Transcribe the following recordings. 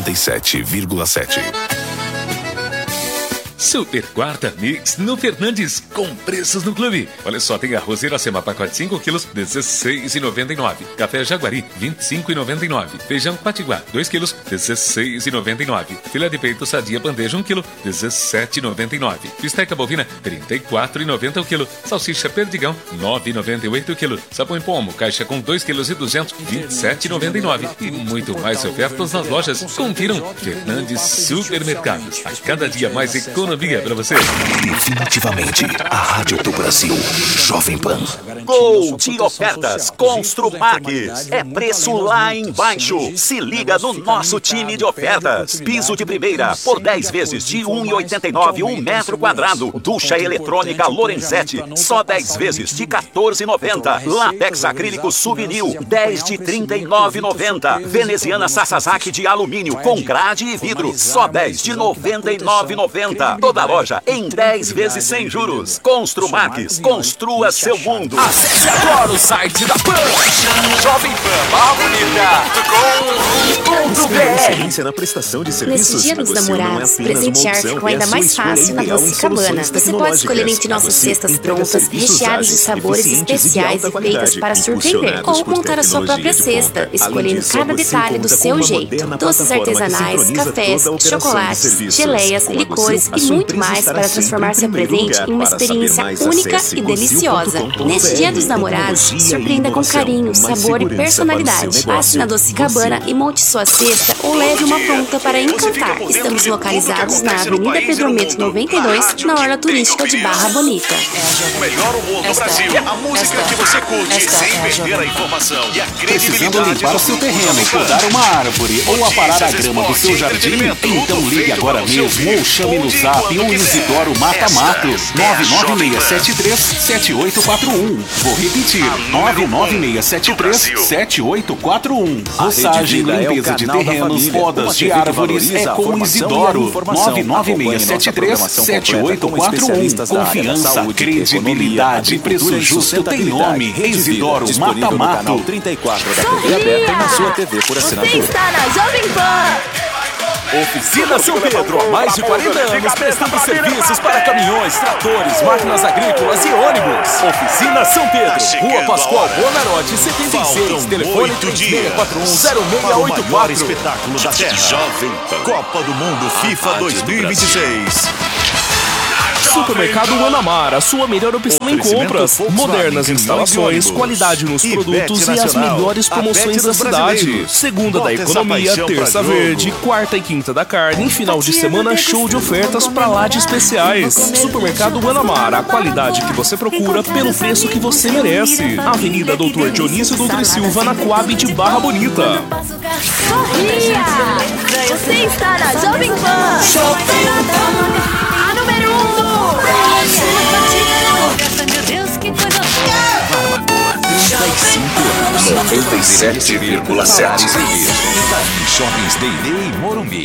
97,7. Super Quarta Mix no Fernandes, com preços no clube. Olha só, tem arroz Iracema, pacote 5 quilos, R$16,99. Café Jaguari, R$25,99. Feijão Patiguar, 2 quilos, R$16,99. Filé de peito Sadia Bandeja, 1 quilo, R$17,99. Bisteca bovina, R$34,90 o quilo. Salsicha Perdigão, R$9,98 o quilo. Sabão em pomo, caixa com 2 quilos e 200, R$27,99. E muito mais ofertas nas lojas. Confiram Fernandes Supermercados. A cada dia mais econômico para você. Definitivamente a rádio do Brasil, Jovem Pan. Gol de ofertas Construmax. É preço lá embaixo. Se liga no nosso time de ofertas. Piso de primeira por 10 vezes de R$1,89 um metro quadrado. Ducha eletrônica Lorenzetti, só 10 vezes de R$14,90. Látex acrílico Suvinil, 10 de R$39,90. Veneziana Sasazaki de alumínio com grade e vidro, só 10 de R$99,90. Toda loja em 10 vezes sem juros. Construmax, construa seu mundo. Acesse agora o site da PAN, jovempan.com.br. Experiência na prestação de serviços. Nesse Dia dos Namorados, presentear ficou ainda mais fácil na Doce Cabana. Você pode escolher entre nossas cestas prontas, recheadas de sabores especiais e feitas para surpreender. Ou montar a sua própria cesta, escolhendo cada detalhe do seu jeito. Doces artesanais, cafés, chocolates, geleias, licores e muito mais para transformar seu presente em uma experiência única e deliciosa. Neste Dia dos Namorados, surpreenda com carinho, sabor e personalidade. Passe na Doce Cabana e monte sua cesta ou leve uma pronta para encantar. Estamos localizados na Avenida Pedro Meto 92, na Orla Turística de Barra Bonita. O melhor humor do Brasil. A música que você curte sem perder a informação e a credibilidade. Precisando limpar o seu terreno, podar uma árvore ou aparar a grama do seu jardim? Então ligue agora mesmo ou chame no Zap o Isidoro Mata Mato, 99673-7841. Vou repetir, 99673-7841. Roçagem, limpeza de terrenos, podas de árvores é com Isidoro, 99673-7841. Confiança, credibilidade e preço justo tem nome, Isidoro Mata Mato. 34 da TV aberta e na sua TV por assinatura. Você está na Jovem Pan. Oficina São Pedro, há mais de 40 anos prestando serviços para caminhões, tratores, máquinas agrícolas e ônibus. Oficina São Pedro, Rua Pascoal Bonarotti, 76, telefone 3641-0684. O maior espetáculo da Terra. Jovem Pan. Copa do Mundo FIFA 2026. Supermercado Guanamara, a sua melhor opção em compras. Modernas instalações, qualidade nos produtos e as melhores promoções da cidade. Segunda da economia, terça verde, quarta e quinta da carne. Em final de semana, show de ofertas pra lá de especiais. Supermercado Guanamara, a qualidade que você procura pelo preço que você merece. Avenida Doutor Dionísio Dutra Silva, na Coab de Barra Bonita. Sorria! Você está na Jovem Pan. A número 1 do 97,7. Shoppings Day e Morumbi.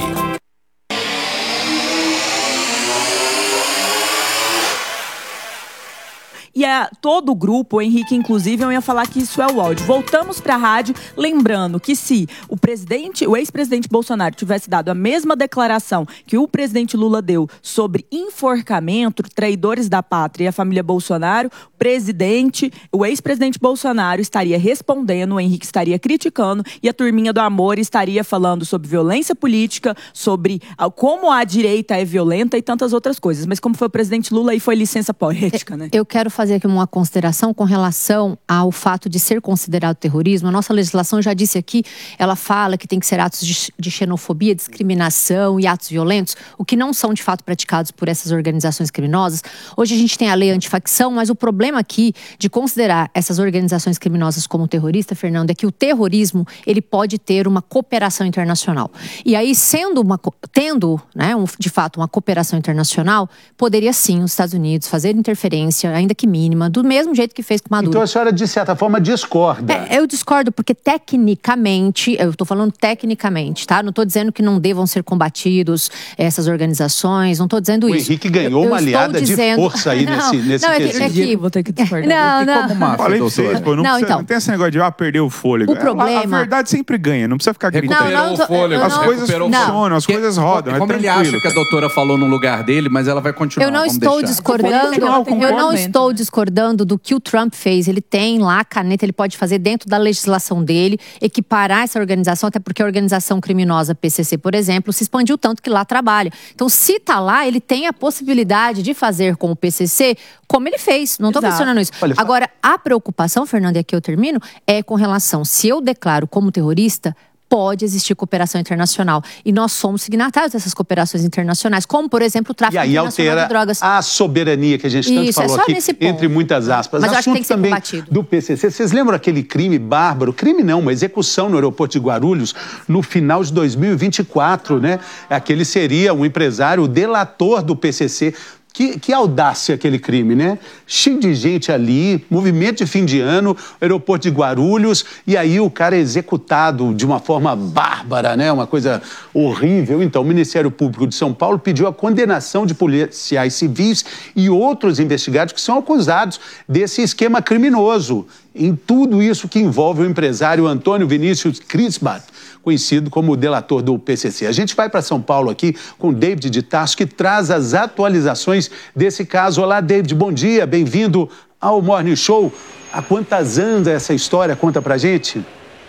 E todo o grupo, o Henrique, inclusive, eu ia falar que isso é o áudio. Voltamos para a rádio, lembrando que se o ex-presidente Bolsonaro tivesse dado a mesma declaração que o presidente Lula deu sobre enforcamento, traidores da pátria e a família Bolsonaro, o ex-presidente Bolsonaro estaria respondendo, o Henrique estaria criticando e a turminha do amor estaria falando sobre violência política, sobre como a direita é violenta e tantas outras coisas. Mas como foi o presidente Lula, aí foi licença poética, né? Eu quero fazer aqui uma consideração com relação ao fato de ser considerado terrorismo. A nossa legislação, já disse aqui, ela fala que tem que ser atos de xenofobia, discriminação e atos violentos, o que não são de fato praticados por essas organizações criminosas. Hoje a gente tem a lei antifacção, mas o problema aqui de considerar essas organizações criminosas como terrorista, Fernando, é que o terrorismo, ele pode ter uma cooperação internacional. E aí, tendo, de fato, uma cooperação internacional, poderia sim os Estados Unidos fazer interferência, ainda que mínima, do mesmo jeito que fez com o Maduro. Então a senhora, de certa forma, discorda. Eu discordo porque tecnicamente, eu estou falando tecnicamente, tá? Não estou dizendo que não devam ser combatidos essas organizações, não estou dizendo isso. O Henrique ganhou uma aliada de força aí nesse quesito. Vou ter que discordar. Como máfia, falei pra vocês, pô, não tem esse negócio de perder o fôlego. O problema... A verdade sempre ganha, não precisa ficar gritando. Recuperou o fôlego. As coisas funcionam, as coisas rodam. Como ele acha que a doutora falou no lugar dele, mas ela vai continuar. Eu não estou discordando do que o Trump fez. Ele tem lá a caneta, ele pode fazer dentro da legislação dele, equiparar essa organização, até porque a organização criminosa PCC, por exemplo, se expandiu tanto que lá trabalha. Então, se tá lá, ele tem a possibilidade de fazer com o PCC como ele fez. Não estou questionando isso. Agora, a preocupação, Fernando, e aqui eu termino, é com relação, se eu declaro como terrorista, pode existir cooperação internacional. E nós somos signatários dessas cooperações internacionais, como, por exemplo, o tráfico internacional de drogas. A soberania que a gente tanto falou aqui, entre muitas aspas. Mas eu acho que tem que ser também combatido. Do PCC. Vocês lembram aquele crime bárbaro? Crime não, uma execução no aeroporto de Guarulhos no final de 2024, né? Aquele seria um empresário, o delator do PCC. Que audácia aquele crime, né? Cheio de gente ali, movimento de fim de ano, aeroporto de Guarulhos, e aí o cara é executado de uma forma bárbara, né? Uma coisa horrível. Então, o Ministério Público de São Paulo pediu a condenação de policiais civis e outros investigados que são acusados desse esquema criminoso. Em tudo isso que envolve o empresário Antônio Vinícius Crisbat, conhecido como o delator do PCC. A gente vai para São Paulo aqui com David de Tarso, que traz as atualizações desse caso. Olá, David, bom dia, bem-vindo ao Morning Show. A quantas anda essa história? Conta pra gente.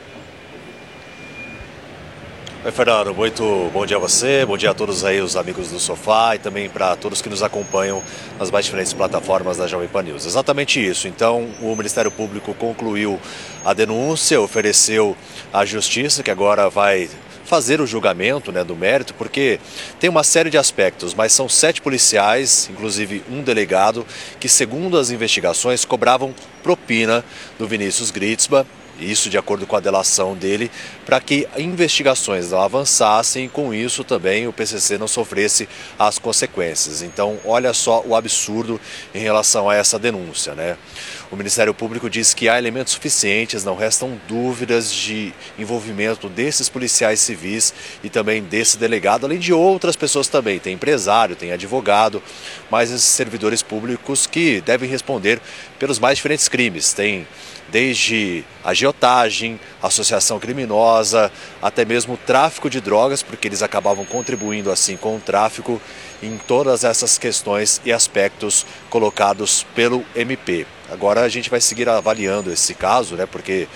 Oi, Fernando, muito bom dia a você, bom dia a todos aí os amigos do Sofá e também para todos que nos acompanham nas mais diferentes plataformas da Jovem Pan News. Exatamente isso, então o Ministério Público concluiu a denúncia, ofereceu à Justiça, que agora vai fazer o julgamento, né, do mérito, porque tem uma série de aspectos, mas são 7 policiais, inclusive um delegado, que segundo as investigações cobravam propina do Vinícius Gritzba, isso de acordo com a delação dele, para que investigações não avançassem e com isso também o PCC não sofresse as consequências. Então, olha só o absurdo em relação a essa denúncia, né? O Ministério Público diz que há elementos suficientes, não restam dúvidas de envolvimento desses policiais civis e também desse delegado, além de outras pessoas também. Tem empresário, tem advogado, mas esses servidores públicos que devem responder pelos mais diferentes crimes. Tem desde agiotagem, associação criminosa, até mesmo tráfico de drogas, porque eles acabavam contribuindo assim com o tráfico em todas essas questões e aspectos colocados pelo MP. Agora a gente vai seguir avaliando esse caso, né, porque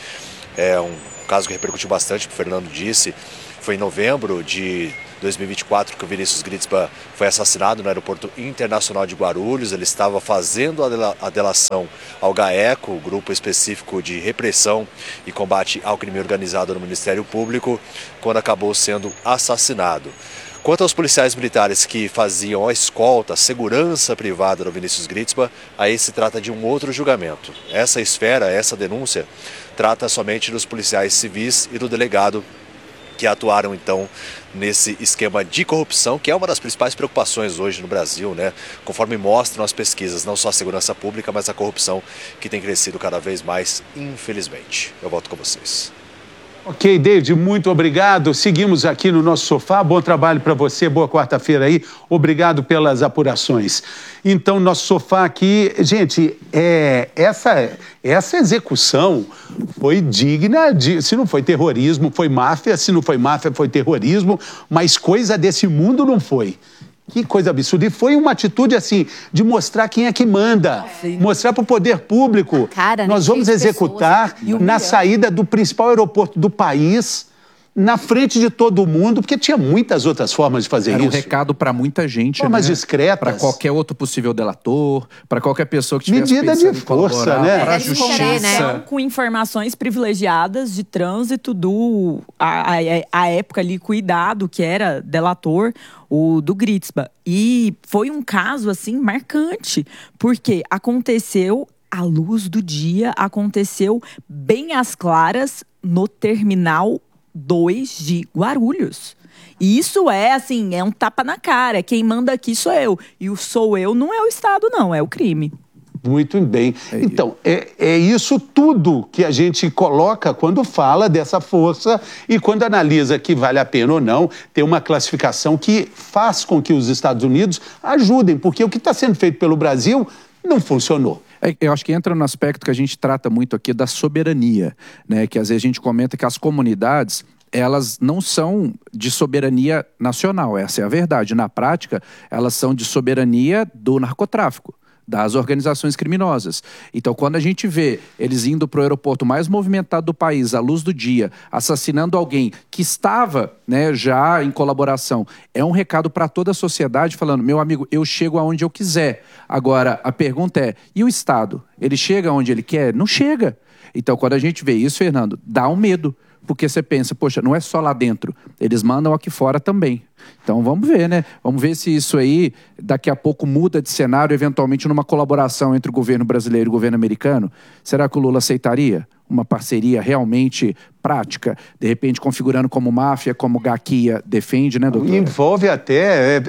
é um caso que repercutiu bastante, o que o Fernando disse. Foi em novembro de 2024 que o Vinícius Gritzba foi assassinado no Aeroporto Internacional de Guarulhos. Ele estava fazendo a delação ao GAECO, o grupo específico de repressão e combate ao crime organizado no Ministério Público, quando acabou sendo assassinado. Quanto aos policiais militares que faziam a escolta, a segurança privada do Vinícius Gritzba, aí se trata de um outro julgamento. Essa esfera, essa denúncia, trata somente dos policiais civis e do delegado que atuaram então nesse esquema de corrupção, que é uma das principais preocupações hoje no Brasil, né? Conforme mostram as pesquisas, não só a segurança pública, mas a corrupção que tem crescido cada vez mais, infelizmente. Eu volto com vocês. Ok, David, muito obrigado. Seguimos aqui no nosso sofá. Bom trabalho para você, boa quarta-feira aí. Obrigado pelas apurações. Então, nosso sofá aqui, gente, essa execução foi digna de... Se não foi terrorismo, foi máfia. Se não foi máfia, foi terrorismo. Mas coisa desse mundo não foi. Que coisa absurda. E foi uma atitude, assim, de mostrar quem é que manda. Mostrar para o poder público. Cara, nós vamos executar na saída do principal aeroporto do país, na frente de todo mundo, porque tinha muitas outras formas de fazer isso. Era um recado para muita gente, formas discretas. Para qualquer outro possível delator, para qualquer pessoa que tivesse medida pensando de em colaborar, força, né? para a justiça. Com informações privilegiadas de trânsito a época ali, cuidado, que era delator, o do Gritzba. E foi um caso, assim, marcante, porque aconteceu à luz do dia, aconteceu bem às claras no Terminal 2 de Guarulhos. E isso é, assim, é um tapa na cara. Quem manda aqui sou eu. E o sou eu não é o Estado, não, é o crime. Muito bem. Então, é isso tudo que a gente coloca quando fala dessa força e quando analisa que vale a pena ou não ter uma classificação que faz com que os Estados Unidos ajudem, porque o que está sendo feito pelo Brasil não funcionou. Eu acho que entra no aspecto que a gente trata muito aqui da soberania, né? Que às vezes a gente comenta que as comunidades, elas não são de soberania nacional, essa é a verdade. Na prática, elas são de soberania do narcotráfico, das organizações criminosas. Então, quando a gente vê eles indo para o aeroporto mais movimentado do país, à luz do dia, assassinando alguém que estava, né, já em colaboração, é um recado para toda a sociedade falando, meu amigo, eu chego aonde eu quiser. Agora, a pergunta é, e o Estado? Ele chega onde ele quer? Não chega. Então, quando a gente vê isso, Fernando, dá um medo. Porque você pensa, poxa, não é só lá dentro, eles mandam aqui fora também. Então vamos ver, né? Vamos ver se isso aí daqui a pouco muda de cenário, eventualmente numa colaboração entre o governo brasileiro e o governo americano. Será que o Lula aceitaria uma parceria realmente prática, de repente configurando como máfia, como Gaquia defende, né, doutor? Envolve até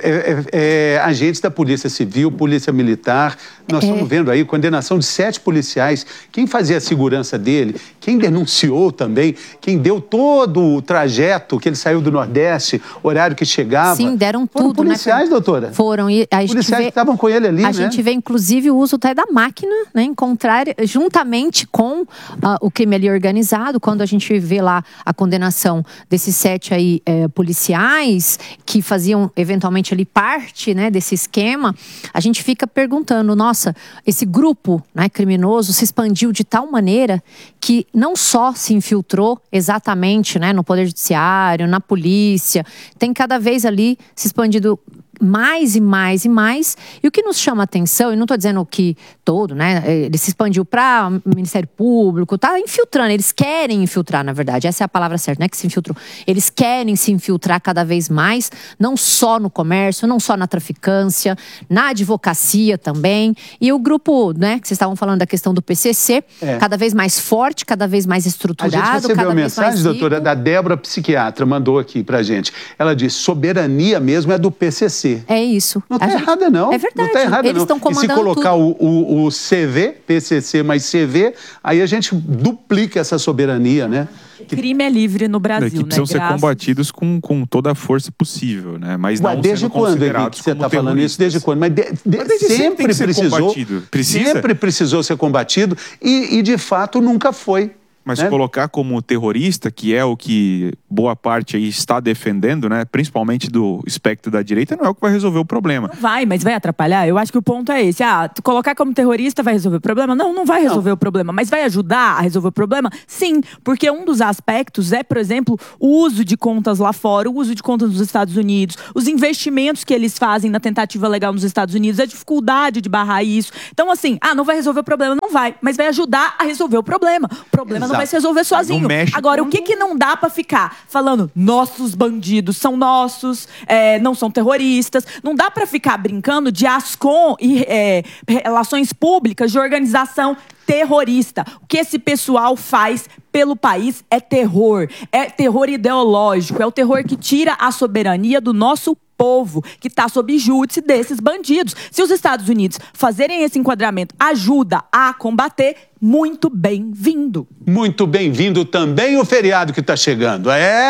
agentes da Polícia Civil, Polícia Militar. Nós estamos vendo aí condenação de 7 policiais. Quem fazia a segurança dele, quem denunciou também, quem deu todo o trajeto que ele saiu do Nordeste, horário que chegava. Sim, deram tudo. Foram policiais, né, doutora? Foram. E a gente policiais que estavam com ele ali, A gente vê, inclusive, o uso até da máquina, né, encontrar juntamente com o crime ali organizado, quando a gente vê lá a condenação desses 7 aí, policiais que faziam eventualmente ali parte, né, desse esquema, a gente fica perguntando, nossa, esse grupo, né, criminoso se expandiu de tal maneira que não só se infiltrou exatamente, né, no Poder Judiciário, na polícia, tem cada vez ali se expandido mais e mais e mais. E o que nos chama a atenção, e não estou dizendo que todo, né? Ele se expandiu para o Ministério Público, tá infiltrando, eles querem infiltrar, na verdade, essa é a palavra certa, não é que se infiltrou. Eles querem se infiltrar cada vez mais, não só no comércio, não só na traficância, na advocacia também. E o grupo, né, que vocês estavam falando da questão do PCC, cada vez mais forte, cada vez mais estruturado. A gente recebeu uma mensagem, doutora, da Débora, psiquiatra, mandou aqui pra gente. Ela disse, soberania mesmo é do PCC. É isso. Não está errada, não. É verdade. Não está errada, eles estão comandando. E se colocar tudo. o CV, PCC mais CV, aí a gente duplica essa soberania, né? Crime é livre no Brasil, que precisam ser combatidos com toda a força possível, né? Mas não desde sendo quando, considerados que você está como falando isso? Desde quando? Mas sempre precisou. Sempre precisou ser combatido e de fato nunca foi. Mas colocar como terrorista, que é o que boa parte aí está defendendo, né, principalmente do espectro da direita, não é o que vai resolver o problema. Não vai, mas vai atrapalhar? Eu acho que o ponto é esse. Colocar como terrorista vai resolver o problema? Não, não vai resolver o problema. Mas vai ajudar a resolver o problema? Sim, porque um dos aspectos é, por exemplo, o uso de contas lá fora, o uso de contas nos Estados Unidos, os investimentos que eles fazem na tentativa legal nos Estados Unidos, a dificuldade de barrar isso. Então, assim, não vai resolver o problema? Não vai, mas vai ajudar a resolver o problema. O problema não vai se resolver sozinho. Agora, o que não dá pra ficar falando nossos bandidos são nossos, não são terroristas, não dá pra ficar brincando de ASCOM e relações públicas de organização terrorista. O que esse pessoal faz pelo país é terror ideológico, é o terror que tira a soberania do nosso povo, que está sob júdice desses bandidos. Se os Estados Unidos fazerem esse enquadramento, ajuda a combater, muito bem-vindo. Muito bem-vindo também o feriado que está chegando.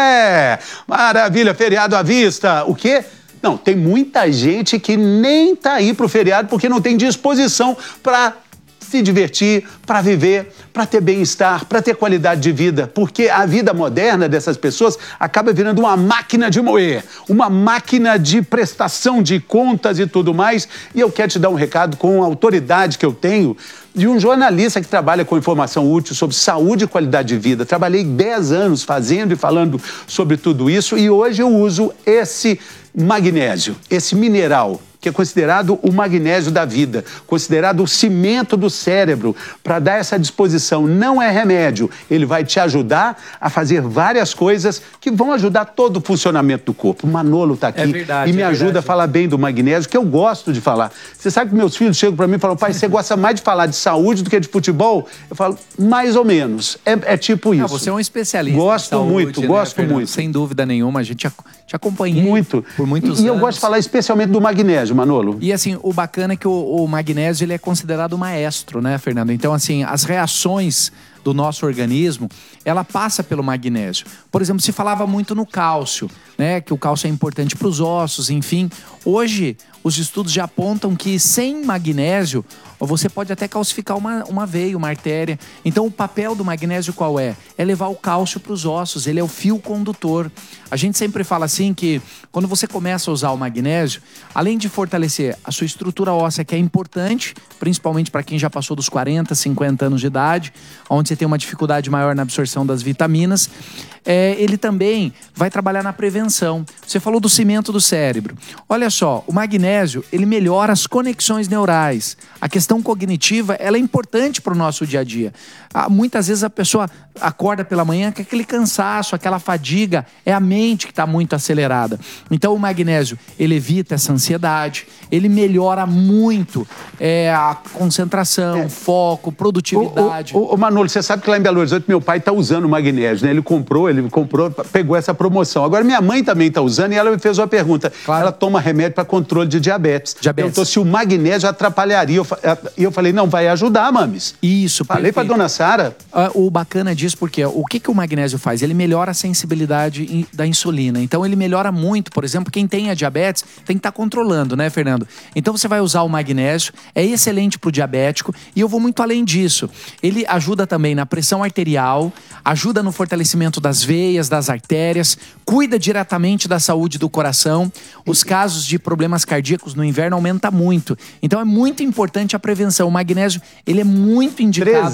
Maravilha, feriado à vista. O quê? Não, tem muita gente que nem está aí para o feriado porque não tem disposição para se divertir, para viver, para ter bem-estar, para ter qualidade de vida. Porque a vida moderna dessas pessoas acaba virando uma máquina de moer, uma máquina de prestação de contas e tudo mais. E eu quero te dar um recado com a autoridade que eu tenho de um jornalista que trabalha com informação útil sobre saúde e qualidade de vida. Trabalhei 10 anos fazendo e falando sobre tudo isso e hoje eu uso esse magnésio, esse mineral, que é considerado o magnésio da vida, considerado o cimento do cérebro, para dar essa disposição. Não é remédio, ele vai te ajudar a fazer várias coisas que vão ajudar todo o funcionamento do corpo. O Manolo está aqui e me ajuda a falar bem do magnésio, que eu gosto de falar. Você sabe que meus filhos chegam para mim e falam, pai, você gosta mais de falar de saúde do que de futebol? Eu falo, mais ou menos, é tipo isso. Você é um especialista. Gosto saúde, muito, né, gosto Fernando? muito. Sem dúvida nenhuma, a gente te acompanhei muito. Por muitos anos. E eu gosto de falar especialmente do magnésio. magnésio, Manolo? E assim, o bacana é que o magnésio ele é considerado maestro, né, Fernando? Então, assim, as reações do nosso organismo, ela passa pelo magnésio. Por exemplo, se falava muito no cálcio, né? Que o cálcio é importante para os ossos, enfim. Hoje, os estudos já apontam que sem magnésio, você pode até calcificar uma veia, uma artéria. Então, o papel do magnésio qual é? É levar o cálcio para os ossos, ele é o fio condutor. A gente sempre fala assim que quando você começa a usar o magnésio, além de fortalecer a sua estrutura óssea, que é importante, principalmente para quem já passou dos 40, 50 anos de idade, onde você tem uma dificuldade maior na absorção das vitaminas, ele também vai trabalhar na prevenção. Você falou do cimento do cérebro. Olha só, o magnésio, ele melhora as conexões neurais. A questão cognitiva, ela é importante para o nosso dia a dia. Muitas vezes a pessoa acorda pela manhã com aquele cansaço, aquela fadiga, é a mente que está muito acelerada. Então o magnésio, ele evita essa ansiedade, ele melhora muito a concentração, foco, produtividade. Ô Manolo, você sabe que lá em Belo Horizonte meu pai está usando o magnésio, né? Ele comprou, pegou essa promoção. Agora minha mãe também está usando e ela me fez uma pergunta. Claro. Ela toma remédio para controle de diabetes. Perguntou se o magnésio atrapalharia. E eu falei, não, vai ajudar, mames. Isso, falei para dona Sara. O bacana disso, porque o que o magnésio faz? Ele melhora a sensibilidade da insulina. Então ele melhora muito, por exemplo, quem tem a diabetes tem que estar controlando, né, Fernando? Então você vai usar o magnésio, é excelente para o diabético e eu vou muito além disso. Ele ajuda também na pressão arterial, ajuda no fortalecimento das veias, das artérias, cuida diretamente da saúde do coração. Os casos de problemas cardíacos no inverno aumentam muito. Então é muito importante a prevenção. O magnésio, ele é muito indicado.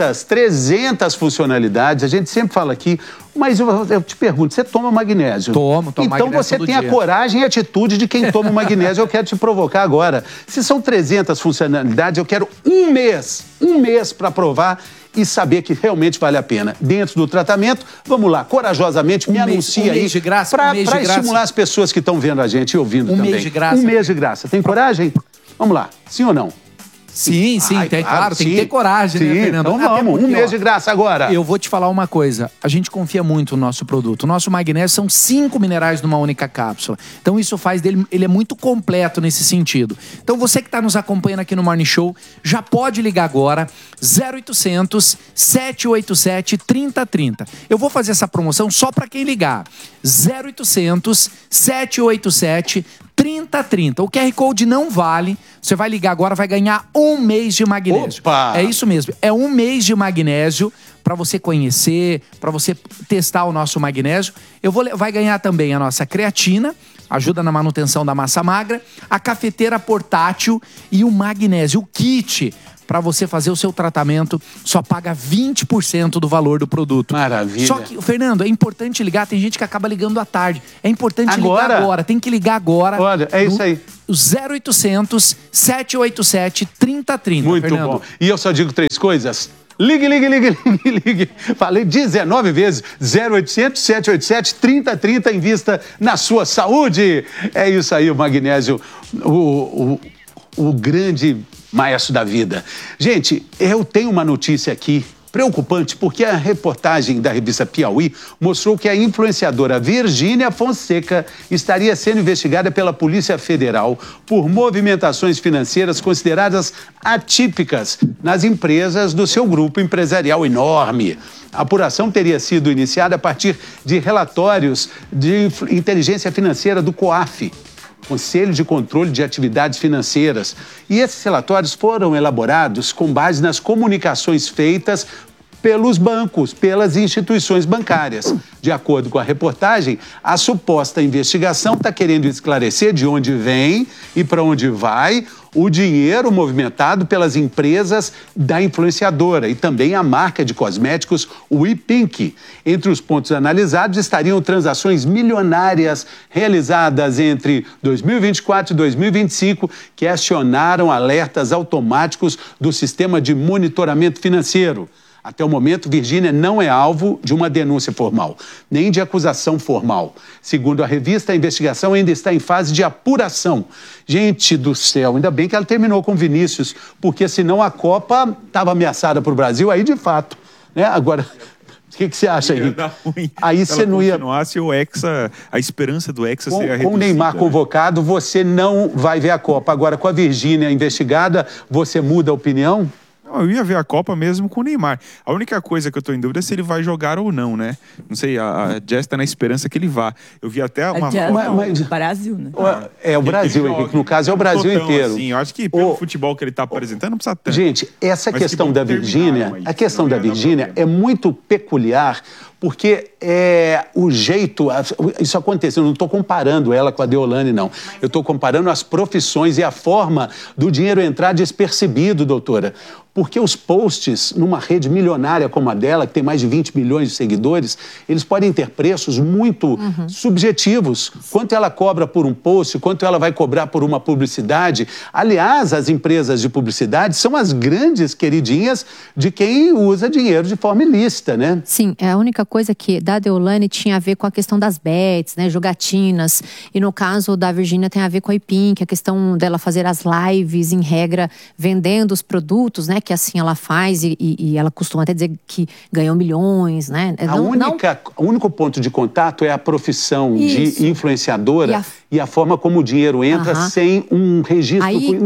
300 funcionalidades, a gente sempre fala aqui, mas eu te pergunto, você toma magnésio? Tomo então magnésio você tem dia. A coragem e a atitude de quem toma magnésio. Eu quero te provocar agora. Se são 300 funcionalidades, eu quero um mês para provar e saber que realmente vale a pena. Dentro do tratamento, vamos lá, corajosamente, me anuncia aí. De graça, para estimular as pessoas que estão vendo a gente e ouvindo também. Um mês de graça. Um mês de graça. Tem coragem? Vamos lá, sim ou não? Sim, claro, tem que ter coragem, né, Fernando? Então vamos, porque, um mês de graça agora. Eu vou te falar uma coisa, a gente confia muito no nosso produto. O nosso magnésio são 5 minerais numa única cápsula. Então isso faz dele, ele é muito completo nesse sentido. Então você que está nos acompanhando aqui no Morning Show, já pode ligar agora, 0800 787 3030. Eu vou fazer essa promoção só para quem ligar. 0800 787 3030. O QR Code não vale. Você vai ligar agora, vai ganhar um mês de magnésio. Opa! É isso mesmo. É um mês de magnésio para você conhecer, para você testar o nosso magnésio. Vai ganhar também a nossa creatina, ajuda na manutenção da massa magra, a cafeteira portátil e o magnésio, o kit. Para você fazer o seu tratamento, só paga 20% do valor do produto. Maravilha. Só que, Fernando, é importante ligar. Tem gente que acaba ligando à tarde. É importante ligar agora. Tem que ligar agora. Olha, é isso aí. 0800 787 3030. Muito Fernando. bom. E eu só digo 3 coisas. Ligue. Falei 19 vezes. 0800 787 3030. Invista na sua saúde. É isso aí, o magnésio. O grande maestro da vida. Gente, eu tenho uma notícia aqui preocupante, porque a reportagem da revista Piauí mostrou que a influenciadora Virgínia Fonseca estaria sendo investigada pela Polícia Federal por movimentações financeiras consideradas atípicas nas empresas do seu grupo empresarial enorme. A apuração teria sido iniciada a partir de relatórios de inteligência financeira do COAF, Conselho de Controle de Atividades Financeiras. E esses relatórios foram elaborados com base nas comunicações feitas pelos bancos, pelas instituições bancárias. De acordo com a reportagem, a suposta investigação está querendo esclarecer de onde vem e para onde vai o dinheiro movimentado pelas empresas da influenciadora e também a marca de cosméticos WePink. Entre os pontos analisados estariam transações milionárias realizadas entre 2024 e 2025 que acionaram alertas automáticos do sistema de monitoramento financeiro. Até o momento, Virgínia não é alvo de uma denúncia formal, nem de acusação formal. Segundo a revista, a investigação ainda está em fase de apuração. Gente do céu, ainda bem que ela terminou com Vinícius, porque senão a Copa estava ameaçada para o Brasil, aí de fato, né? Agora, O que você acha, Henrique? Aí você não ia... Se o Hexa, a esperança do Hexa ser reduzida. Com o Neymar convocado, você não vai ver a Copa. Agora, com a Virgínia investigada, você muda a opinião? Não, eu ia ver a Copa mesmo com o Neymar. A única coisa que eu tô em dúvida é se ele vai jogar ou não, né? Não sei, a Jess tá na esperança que ele vá. Eu vi até uma... O Brasil, né? É o Brasil, Henrique. No caso, é o Brasil inteiro. Assim, eu acho que pelo futebol que ele tá apresentando, não precisa tanto. Gente, essa questão da Virgínia, a questão da Virgínia é muito peculiar, porque o jeito... Isso aconteceu, eu não estou comparando ela com a Deolane, não. Eu estou comparando as profissões e a forma do dinheiro entrar despercebido, doutora. Porque os posts, numa rede milionária como a dela, que tem mais de 20 milhões de seguidores, eles podem ter preços muito subjetivos. Quanto ela cobra por um post, quanto ela vai cobrar por uma publicidade. Aliás, as empresas de publicidade são as grandes queridinhas de quem usa dinheiro de forma ilícita, né? Sim, a única coisa que da Deolane tinha a ver com a questão das bets, né, jogatinas. E no caso da Virgínia tem a ver com a IPIN, que é a questão dela fazer as lives, em regra, vendendo os produtos, né? Que assim ela faz e ela costuma até dizer que ganhou milhões, né? O único ponto de contato é a profissão de influenciadora e a forma como o dinheiro entra sem um registro,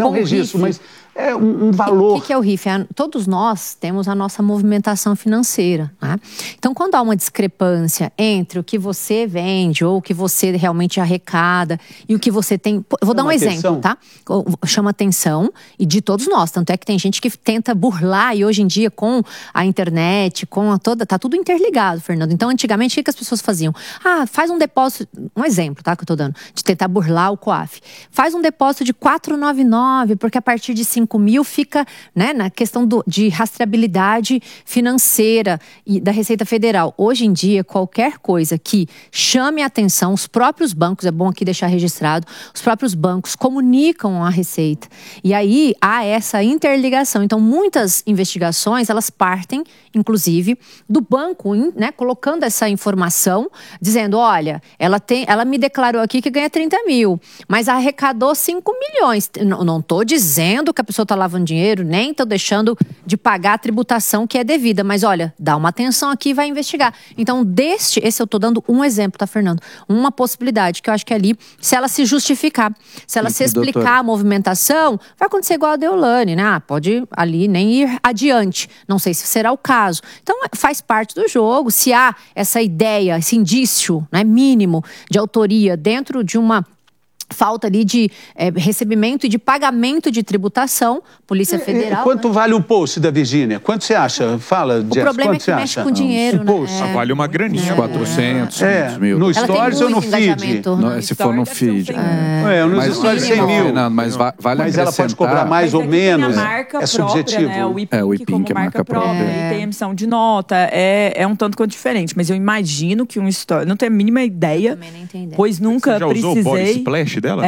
mas é um valor. O que é o RIF? Todos nós temos a nossa movimentação financeira, né? Então, quando há uma discrepância entre o que você vende ou o que você realmente arrecada e o que você tem... Eu vou dar um exemplo, tá? Chama atenção, e de todos nós. Tanto é que tem gente que tenta burlar, e hoje em dia, com a internet, com toda... Tá tudo interligado, Fernando. Então, antigamente, o que as pessoas faziam? Faz um depósito... Um exemplo, tá? Que eu tô dando. De tentar burlar o COAF. Faz um depósito de 499, porque a partir de 5 mil fica, né, na questão de rastreabilidade financeira e da Receita Federal. Hoje em dia, qualquer coisa que chame a atenção, os próprios bancos, é bom aqui deixar registrado, os próprios bancos comunicam a Receita. E aí há essa interligação. Então, muitas investigações, elas partem, inclusive, do banco, né, colocando essa informação, dizendo, olha, ela me declarou aqui que ganha 30 mil, mas arrecadou 5 milhões. Não estou dizendo que a pessoa está lavando dinheiro, nem estou deixando de pagar a tributação que é devida. Mas olha, dá uma atenção aqui e vai investigar. Então, esse eu estou dando um exemplo, tá, Fernando? Uma possibilidade, que eu acho que ali, se ela se justificar, se ela se explicar a movimentação, vai acontecer igual a Deolane, né? Pode ali nem ir adiante. Não sei se será o caso. Então, faz parte do jogo. Se há essa ideia, esse indício, né, mínimo de autoria dentro de uma falta ali de recebimento e de pagamento de tributação, Polícia Federal... Quanto vale o post da Virgínia? Quanto você acha? Fala, Jess, o problema é que mexe com dinheiro, né? Vale uma graninha. 400, 500 mil. No Stories ou no feed? Se for no feed. Nos Stories 100 mil. Mas vale mas ela pode cobrar mais ou menos. É subjetivo. Né? O IPIN que é marca própria. E tem emissão de nota. É um tanto quanto diferente. Mas eu imagino que um Stories... Não tenho a mínima ideia. Também nem tem ideia. Pois nunca já precisei... usou o body splash dela?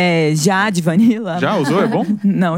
Já, de Vanilla. Já usou? É bom? Não.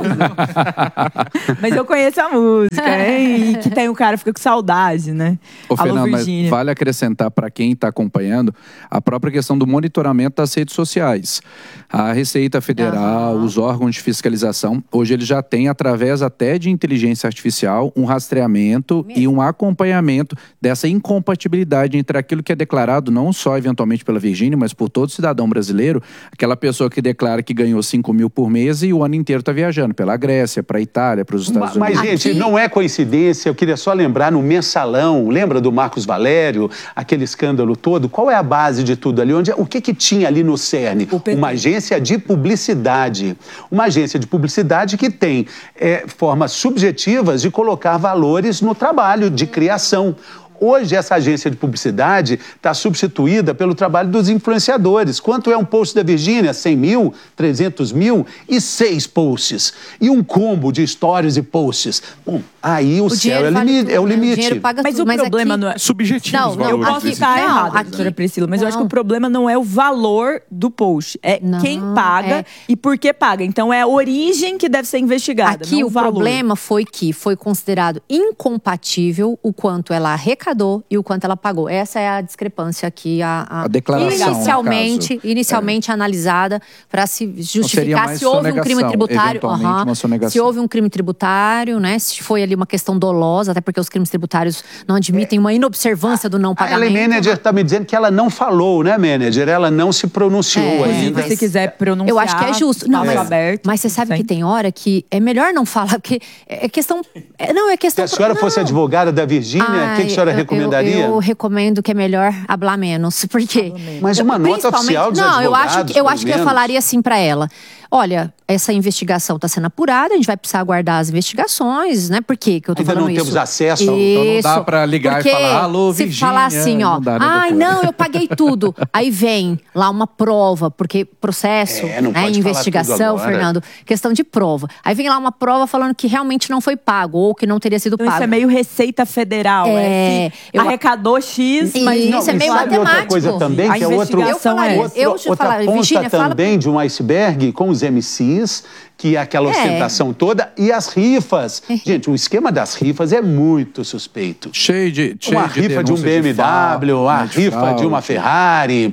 Mas eu conheço a música, e que tem o cara fica com saudade, né? Ô, Fernando, mas vale acrescentar para quem está acompanhando a própria questão do monitoramento das redes sociais. A Receita Federal, os órgãos de fiscalização, hoje eles já têm, através até de inteligência artificial, um rastreamento e um acompanhamento dessa incompatibilidade entre aquilo que é declarado não só eventualmente pela Virgínia, mas por todo cidadão brasileiro, aquela pessoa que declara que ganhou 5 mil por mês e o ano inteiro está viajando pela Grécia, para a Itália, para os Estados Unidos. Mas, gente, não é coincidência, eu queria só lembrar no Mensalão, lembra do Marcos Valério, aquele escândalo todo? Qual é a base de tudo ali? O que tinha ali no cerne? Uma agência de publicidade. Uma agência de publicidade que tem formas subjetivas de colocar valores no trabalho de criação. Hoje, essa agência de publicidade está substituída pelo trabalho dos influenciadores. Quanto é um post da Virgínia? 100 mil? 300 mil? E 6 posts. E um combo de stories e posts. Bom, aí o céu é o limite. Mas o problema não é... subjetivo. Eu posso estar errada, doutora Priscila, mas eu acho que o problema não é o valor do post. É quem paga e por que paga. Então, é a origem que deve ser investigada. Aqui o problema foi que foi considerado incompatível o quanto ela arrecadou arrecadou e o quanto ela pagou. Essa é a discrepância aqui, a declaração, inicialmente analisada para se justificar se houve um crime tributário. Se houve um crime tributário, né? Se foi ali uma questão dolosa, até porque os crimes tributários não admitem uma inobservância do não pagamento. A Ellen Manager está me dizendo que ela não falou, né, Manager? Ela não se pronunciou ainda. Se quiser pronunciar, eu acho que é justo. Não, mas você sabe que tem hora que é melhor não falar, porque é questão... Se a senhora fosse advogada da Virgínia, o que a senhora recomendaria? Eu recomendo que é melhor hablar menos, porque... Mas uma nota oficial dos advogados, eu acho que eu falaria assim para ela. Olha, essa investigação está sendo apurada, a gente vai precisar aguardar as investigações, né? Por que eu tô falando isso? Ainda não temos acesso. Isso. Então não dá para ligar e falar, alô, se Virgínia. falar assim, ó, não, eu paguei tudo. Aí vem lá uma prova, porque processo, investigação, Fernando, questão de prova. Aí vem lá uma prova falando que realmente não foi pago, ou que não teria sido pago. Isso é meio Receita Federal, arrecadou X, mas isso é meio matemático. Outra coisa também, que é outra ponta também de um iceberg com os MCs, que é aquela ostentação toda, e as rifas. Gente, o esquema das rifas é muito suspeito. Uma rifa de um BMW, uma rifa de uma Ferrari.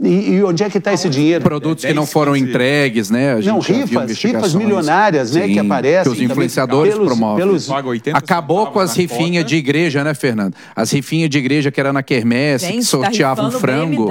E onde é que está esse dinheiro? Produtos que não foram entregues, né? Não, rifas milionárias, né, que aparecem. Que os influenciadores promovem. Acabou com as rifinhas de igreja, né, Fernando? As rifinhas de igreja que era na quermesse, que sorteavam frango.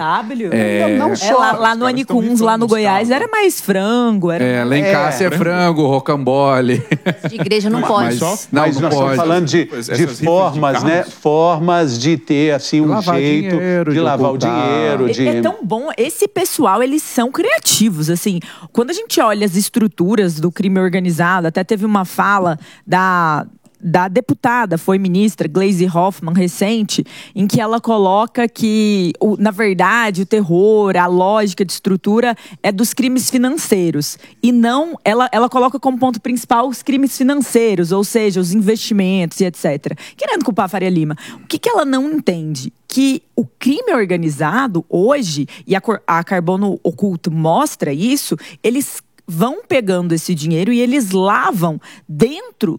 Não só. Lá no Anicuns, lá no Goiás, era mais frango. Lá em casa é frango, rocambole. De igreja não pode. Mas nós estamos falando de formas, né? Formas de ter, assim, um jeito de lavar o dinheiro. É tão bom. Esse pessoal, eles são criativos, assim. Quando a gente olha as estruturas do crime organizado, até teve uma fala da deputada, foi ministra, Gleisi Hoffmann, recente, em que ela coloca que, na verdade, o terror, a lógica de estrutura é dos crimes financeiros. E não, ela coloca como ponto principal os crimes financeiros, ou seja, os investimentos e etc. Querendo culpar a Faria Lima. O que ela não entende? Que o crime organizado, hoje, e a Carbono Oculto mostra isso, eles vão pegando esse dinheiro e eles lavam dentro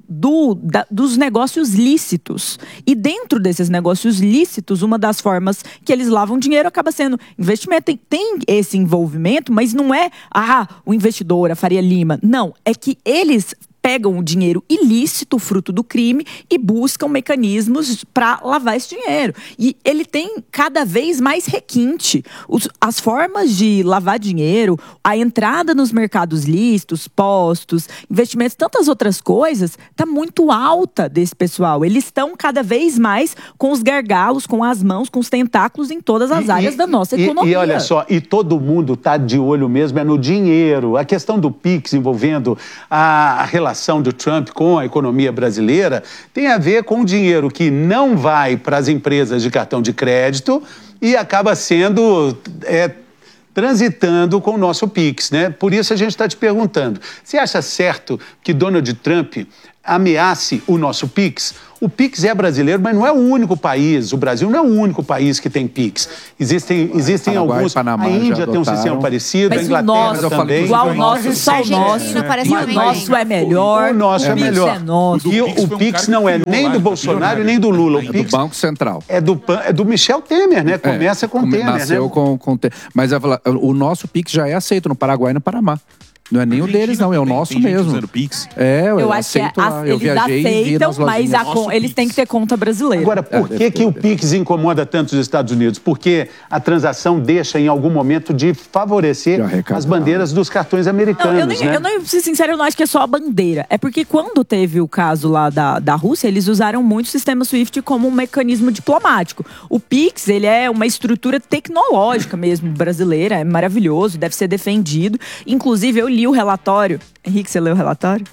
dos negócios lícitos. E dentro desses negócios lícitos, uma das formas que eles lavam dinheiro acaba sendo investimento. Tem esse envolvimento, mas não é o investidor, a Faria Lima. Não, é que eles pegam o dinheiro ilícito, fruto do crime, e buscam mecanismos para lavar esse dinheiro. E ele tem cada vez mais requinte. As formas de lavar dinheiro, a entrada nos mercados lícitos, postos, investimentos, tantas outras coisas, está muito alta desse pessoal. Eles estão cada vez mais com os gargalos, com as mãos, com os tentáculos em todas as áreas da nossa economia. E olha só, e todo mundo está de olho mesmo no dinheiro. A questão do PIX envolvendo a relação do Trump com a economia brasileira tem a ver com o dinheiro que não vai para as empresas de cartão de crédito e acaba sendo transitando com o nosso PIX, né? Por isso a gente está te perguntando, você acha certo que Donald Trump ameace o nosso PIX? O PIX é brasileiro, mas não é o único país. O Brasil não é o único país que tem PIX. Existem Paraguai, alguns. Panamá, a Índia tem um sistema parecido, mas a Inglaterra também. Igual o nosso, só o nosso. O nosso é melhor. O nosso é melhor. E o PIX não é nem do Bolsonaro e nem do Lula. O PIX do Banco Central. É do Michel Temer, né? Começa com Temer, nasceu né? com Temer. Mas o nosso PIX já é aceito no Paraguai e no Panamá. Não é nem o deles, não, é o nosso mesmo. Pix. Eu acho que eles aceitam, mas eles têm que ter conta brasileira. Agora, por que o Pix incomoda tanto os Estados Unidos? Porque a transação deixa, em algum momento, de favorecer as bandeiras dos cartões americanos, eu não, pra ser sincero, eu não acho que é só a bandeira. É porque quando teve o caso lá da Rússia, eles usaram muito o sistema SWIFT como um mecanismo diplomático. O Pix, ele é uma estrutura tecnológica mesmo, brasileira, é maravilhoso, deve ser defendido. Inclusive, eu li o relatório. Henrique, você leu o relatório?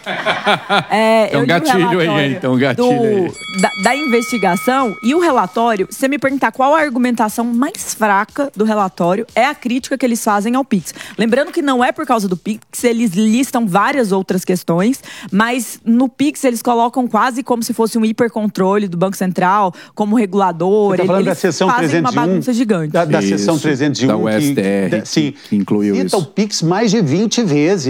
Tem um gatilho aí, então, um gatilho aí. Da investigação e o relatório, se você me perguntar qual a argumentação mais fraca do relatório, é a crítica que eles fazem ao Pix. Lembrando que não é por causa do Pix, eles listam várias outras questões, mas no Pix eles colocam quase como se fosse um hipercontrole do Banco Central, como regulador. Você tá falando eles da seção fazem 301, uma bagunça gigante. Da seção 301. Da USTR, que incluiu isso. Cita o Pix mais de 20 vezes.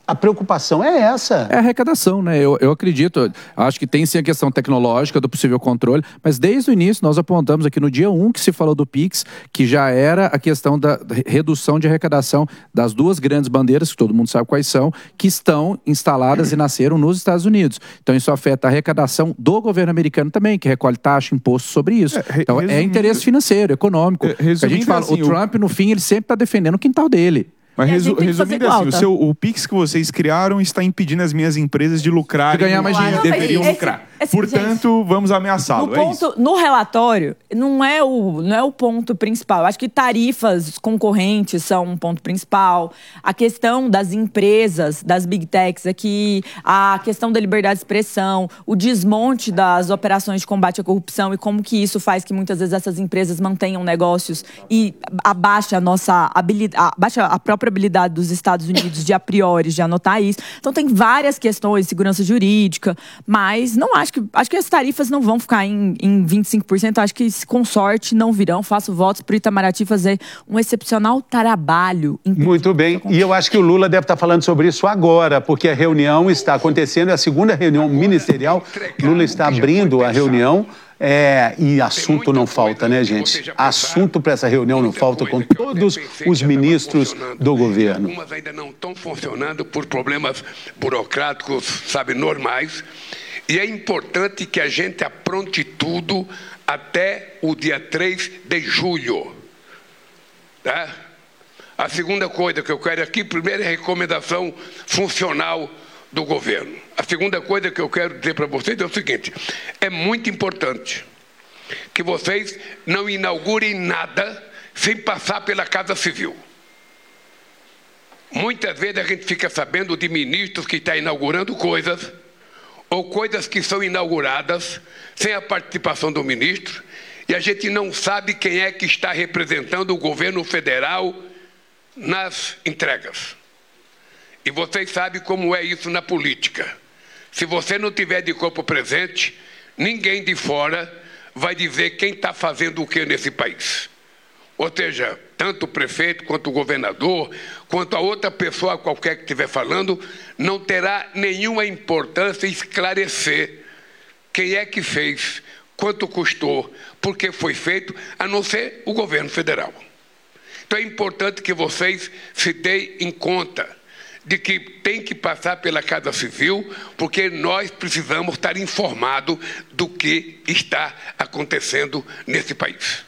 A preocupação é essa. É a arrecadação, né? Eu acredito, acho que tem sim a questão tecnológica do possível controle, mas desde o início nós apontamos aqui no dia 1 que se falou do PIX, que já era a questão da redução de arrecadação das duas grandes bandeiras, que todo mundo sabe quais são, que estão instaladas e nasceram nos Estados Unidos. Então isso afeta a arrecadação do governo americano também, que recolhe taxa, imposto sobre isso. Então é interesse financeiro, econômico. A gente fala, assim, o Trump, no fim, ele sempre está defendendo o quintal dele. Mas resumindo assim, o PIX que vocês criaram está impedindo as minhas empresas de lucrar. De ganhar mais dinheiro. Deveriam lucrar. Portanto, vamos ameaçá-lo. No relatório, não é o ponto principal. Eu acho que tarifas concorrentes são um ponto principal. A questão das empresas, das big techs aqui, a questão da liberdade de expressão, o desmonte das operações de combate à corrupção e como que isso faz que muitas vezes essas empresas mantenham negócios e abaixa a nossa habilidade, abaixa a própria habilidade dos Estados Unidos de a priori de anotar isso. Então tem várias questões, segurança jurídica, mas não acho que as tarifas não vão ficar em 25%, acho que com sorte não virão. Faço votos para o Itamaraty fazer um excepcional trabalho. Muito bem, e eu acho que o Lula deve estar falando sobre isso agora, porque a reunião está acontecendo, é a segunda reunião ministerial, Lula está abrindo a reunião. E assunto não falta, né, gente? Assunto para essa reunião não falta com todos os ministros do governo. Algumas ainda não estão funcionando por problemas burocráticos, sabe, normais. E é importante que a gente apronte tudo até o dia 3 de julho. Tá? A segunda coisa que eu quero aqui, primeiro, é a recomendação funcional do governo. A segunda coisa que eu quero dizer para vocês é o seguinte: é muito importante que vocês não inaugurem nada sem passar pela Casa Civil. Muitas vezes a gente fica sabendo de ministros que estão inaugurando coisas ou coisas que são inauguradas sem a participação do ministro, e a gente não sabe quem é que está representando o governo federal nas entregas. E vocês sabem como é isso na política. Se você não tiver de corpo presente, ninguém de fora vai dizer quem está fazendo o que nesse país. Ou seja, tanto o prefeito, quanto o governador, quanto a outra pessoa qualquer que estiver falando, não terá nenhuma importância esclarecer quem é que fez, quanto custou, por que foi feito, a não ser o governo federal. Então é importante que vocês se deem em conta de que tem que passar pela Casa Civil, porque nós precisamos estar informados do que está acontecendo nesse país.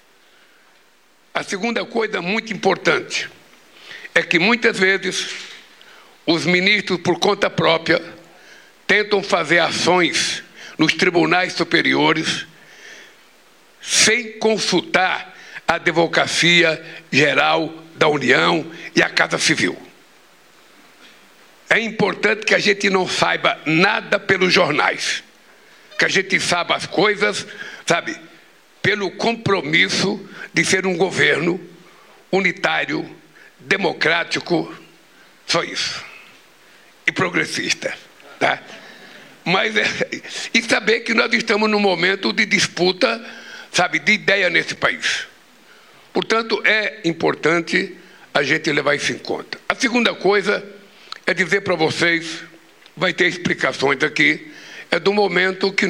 A segunda coisa muito importante é que muitas vezes os ministros, por conta própria, tentam fazer ações nos tribunais superiores sem consultar a Advocacia Geral da União e a Casa Civil. É importante que a gente não saiba nada pelos jornais, que a gente saiba as coisas, sabe, pelo compromisso de ser um governo unitário, democrático, só isso, e progressista, tá? Mas e saber que nós estamos num momento de disputa, sabe, de ideia nesse país. Portanto, é importante a gente levar isso em conta. A segunda coisa é dizer para vocês, vai ter explicações aqui, é do momento que